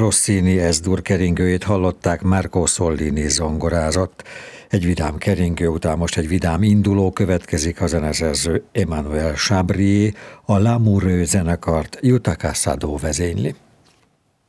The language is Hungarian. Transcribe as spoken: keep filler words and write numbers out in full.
Rossini S-dur keringőjét hallották, Marco Sollini zongorázott. Egy vidám keringő után most egy vidám induló következik, a zeneszerző Emmanuel Chabrier, a Lamoureux zenekart Yutaka Sado vezényli.